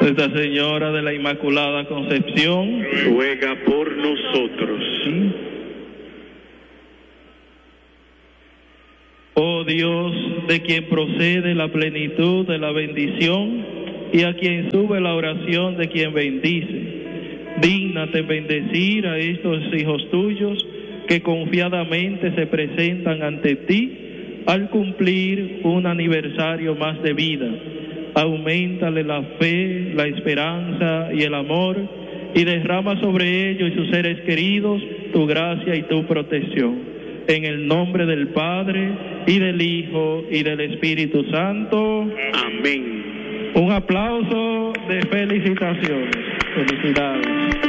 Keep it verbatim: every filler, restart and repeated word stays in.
Nuestra Señora de la Inmaculada Concepción, ruega por nosotros. ¿Sí? Oh Dios, de quien procede la plenitud de la bendición y a quien sube la oración de quien bendice, dígnate bendecir a estos hijos tuyos que confiadamente se presentan ante ti al cumplir un aniversario más de vida. Auméntale la fe, la esperanza y el amor, y derrama sobre ellos y sus seres queridos tu gracia y tu protección. En el nombre del Padre, y del Hijo, y del Espíritu Santo. Amén. Un aplauso de felicitaciones. Felicidades.